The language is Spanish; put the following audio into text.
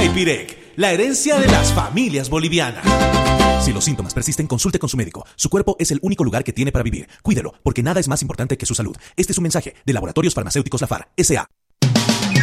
Haipirec, la herencia de las familias bolivianas. Si los síntomas persisten, consulte con su médico. Su cuerpo es el único lugar que tiene para vivir. Cuídelo, porque nada es más importante que su salud. Este es un mensaje de Laboratorios Farmacéuticos Lafar, S.A.